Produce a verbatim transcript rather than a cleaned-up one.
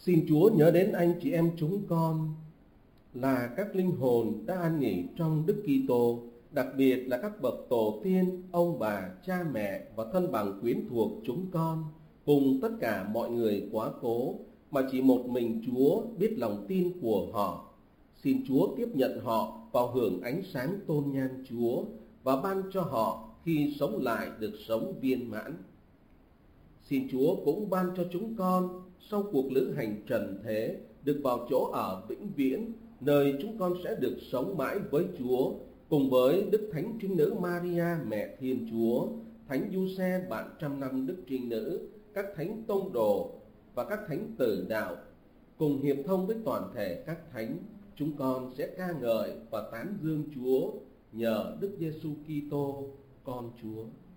Xin Chúa nhớ đến anh chị em chúng con là các linh hồn đã an nghỉ trong Đức Kitô, đặc biệt là các bậc tổ tiên, ông bà, cha mẹ và thân bằng quyến thuộc chúng con, cùng tất cả mọi người quá cố mà chỉ một mình Chúa biết lòng tin của họ. Xin Chúa tiếp nhận họ vào hưởng ánh sáng tôn nhan Chúa và ban cho họ khi sống lại được sống viên mãn. Xin Chúa cũng ban cho chúng con sau cuộc lữ hành trần thế được vào chỗ ở vĩnh viễn, nơi chúng con sẽ được sống mãi với Chúa, cùng với Đức Thánh Trinh Nữ Maria mẹ Thiên Chúa, Thánh Giuse bạn trăm năm Đức Trinh Nữ, các thánh tông đồ và các thánh tử đạo. Cùng hiệp thông với toàn thể các thánh, chúng con sẽ ca ngợi và tán dương Chúa nhờ Đức Giêsu Kitô con Chúa.